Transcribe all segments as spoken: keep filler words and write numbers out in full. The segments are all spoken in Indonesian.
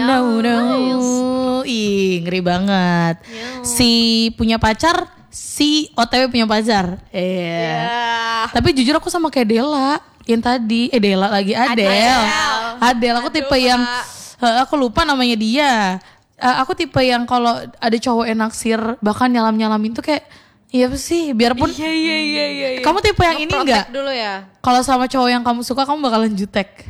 No, no. Ih, ngeri banget. Yo. Si punya pacar, si O T W punya pacar. Iya. Yeah. Tapi jujur aku sama kayak Dela yang tadi. Eh Dela lagi, Adel. Adel, Adel aku Aduh, tipe Pak. yang uh, aku lupa namanya dia. Uh, aku tipe yang kalau ada cowok yang naksir bahkan nyalam-nyalamin tuh kayak iya sih, biarpun Iya iya iya iya. Kamu tipe yang ini enggak? Dulu ya. Kalau sama cowok yang kamu suka kamu bakalan jutek.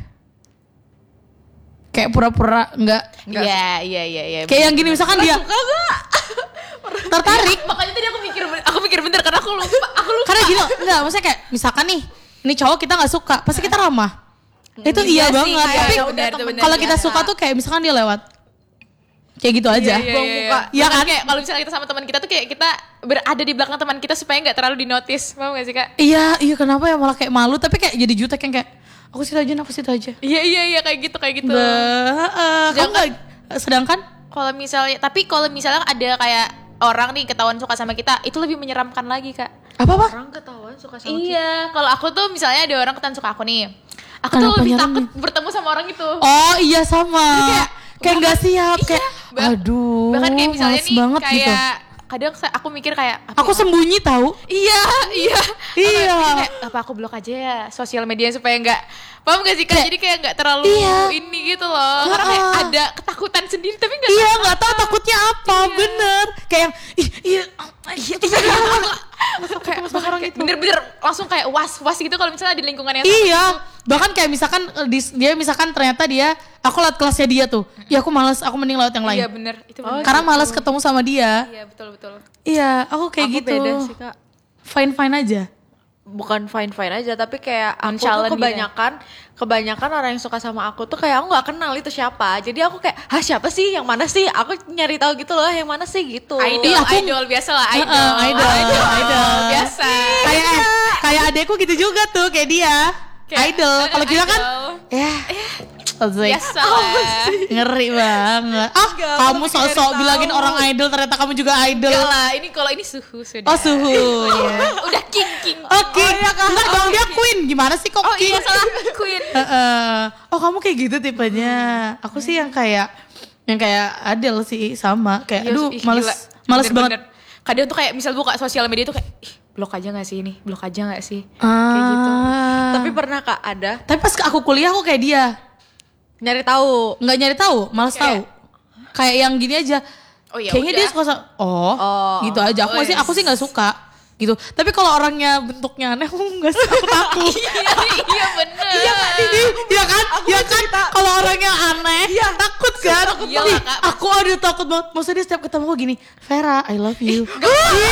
Kayak pura-pura enggak. Iya iya iya iya. Kayak yang gini misalkan dia suka gak? tertarik. Ya, makanya tadi aku mikir aku mikir bentar karena aku lupa. Aku lupa. Karena gini enggak, maksudnya kayak misalkan nih, ini cowok kita enggak suka, pasti kita ramah. Itu iya, iya banget, sih, tapi kalau kita suka tuh kayak misalkan dia lewat kayak gitu aja. Iya, iya, iya, iya. Ya kan kayak kalau misalnya kita sama teman kita tuh kayak kita berada di belakang teman kita supaya enggak terlalu dinotis. Paham enggak sih, Kak? Iya, iya kenapa ya malah kayak malu tapi kayak jadi jutek yang kayak aku situ aja, aku situ aja. Iya iya iya kayak gitu kayak gitu. Bah, uh, sedangkan sedangkan kalau misalnya tapi kalau misalnya ada kayak orang nih ketahuan suka sama kita, itu lebih menyeramkan lagi, Kak. Apa-apa? Orang ketahuan suka sama iya, kita. Iya, kalau aku tuh misalnya ada orang ketahuan suka aku nih. Aku Kenapa tuh lebih nyerang takut nih? bertemu sama orang itu. Oh, iya sama. Kayak kayak enggak siap iya, kayak bah, aduh. Bahkan kayak misalnya nih banget kayak gitu. kadang aku mikir kayak aku ya? sembunyi tahu. Iya, iya. Iya. Kayak, apa aku blok aja ya sosial media supaya enggak paham gak sih, Kak? Kayak, jadi kayak enggak terlalu iya. ini gitu loh. Karena kayak ada ketakutan sendiri tapi enggak iya, enggak tahu takutnya apa. Iya. Bener. Kayak yang ih, iya iya iya. Kayak bahkan kayak bener-bener langsung kayak was-was gitu kalau misalnya di lingkungan yang sama iya. Gitu. Bahkan kayak misalkan dia misalkan ternyata dia aku lewat kelasnya dia tuh. Ya aku malas, aku mending lewat yang lain. Iya bener, itu bener. Oh, karena malas ketemu sama dia. Iya, betul betul. Iya, aku kayak aku gitu. Beda sih, Kak. Fine-fine aja. Bukan fine-fine aja, tapi kayak aku Nonchalant tuh kebanyakan gitu. Kebanyakan orang yang suka sama aku tuh kayak aku nggak kenal itu siapa. Jadi aku kayak, "Hah, siapa sih? Yang mana sih?" Aku nyari tahu gitu loh, yang mana sih gitu. Idol, iya, aku, idol biasa lah, idol. Uh, uh, idol, idol, idol. Biasa. Kayak eh, kayak adekku gitu juga tuh, kayak dia. Kayak, idol. Kalau kita kan ya biasa lah. Ngeri banget. Ah, Enggak, kamu sok-sok bilangin orang idol ternyata kamu juga idol. Enggak lah, ini kalau ini suhu sudah. Oh, suhu. Ya. Udah king king. Oh, king. Oh, iya, enggak dong, dia queen. Gimana sih kok oh, king? Oh iya salah, queen. uh, uh. Oh, kamu kayak gitu tipenya. Hmm. Aku sih yang kayak yang kayak Adele sih sama. Kayak aduh, ih, males gila. males bener, banget. Bener. Kadang tuh kayak misal buka sosial media tuh kayak ih, blok aja gak sih ini? Blok aja gak sih? Ah. Kayak gitu. Tapi pernah, Kak, ada. Tapi pas aku kuliah aku kayak dia. Nyari tahu. Nggak nyari tahu, malas kayak, tahu. Kayak yang gini aja. Oh, ya kayaknya udah. dia suka sama, oh, oh, gitu aja. Aku oh, masih yes. aku sih nggak suka gitu. Tapi kalau orangnya bentuknya aneh, aku nggak suka, aku takut. iya, iya bener. Iya kan, iya kan, iya kan. Kalau orangnya aneh, iya. takut kan. Aku, iya lah, Kak. aku aduh takut banget. Maksudnya dia setiap ketemu aku gini, Vera, I love you. Gitu.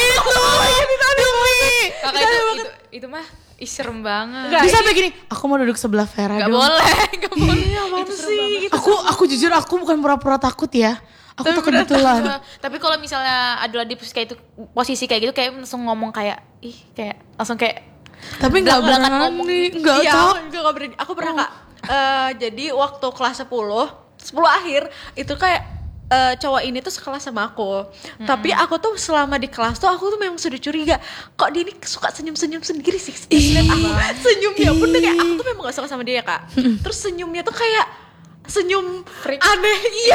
Demi. Kakak itu, itu, itu mah ih serem banget. Gak, bisa sampai gini, aku mau duduk sebelah Vera gak dong. boleh, gak boleh. Iya, mana sih? Gitu. Aku aku jujur aku bukan pura-pura takut ya. Aku tuh kebetulan. Tapi kalau misalnya adalah di posisi kayak itu, posisi kayak gitu kayak langsung ngomong kayak ih kayak langsung kayak tapi nggak berani, nggak iya, tahu. Aku juga berani. Aku pernah Kak. Uh, jadi waktu kelas sepuluh, sepuluh akhir itu kayak Uh, cowok ini tuh sekelas sama aku, mm-hmm. tapi aku tuh selama di kelas tuh aku tuh memang sudah curiga kok dia ini suka senyum-senyum sendiri sih. Lihat aku senyumnya pun tuh kayak aku tuh memang gak suka sama dia, Kak. Terus senyumnya tuh kayak senyum freak. Aneh, iya